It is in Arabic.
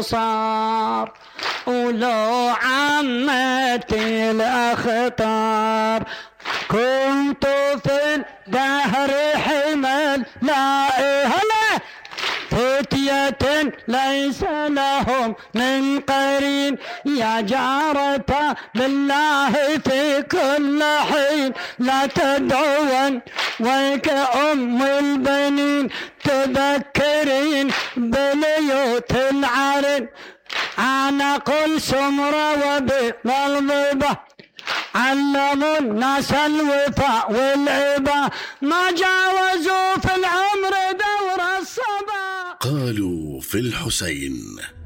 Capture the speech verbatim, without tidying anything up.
صار، ولو عمتي الأخطار كنت في الدهر حمل لا هلا فتية ليس لهم من قرين، يا جارة بالله في كل حين لا تدعون ويك أم البنين، تذكرين بليوت العرن عنق السمرة وبالضبة، علموا الناس الوفاء والعبا ما جاوزوا في العمر دور الصبا. قالوا في الحسين.